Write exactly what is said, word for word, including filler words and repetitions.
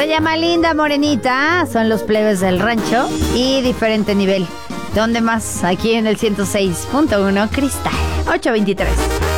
Se llama Linda Morenita, son los plebes del rancho y diferente nivel. ¿Dónde más? Aquí en el ciento seis punto uno Cristal. ocho veintitrés.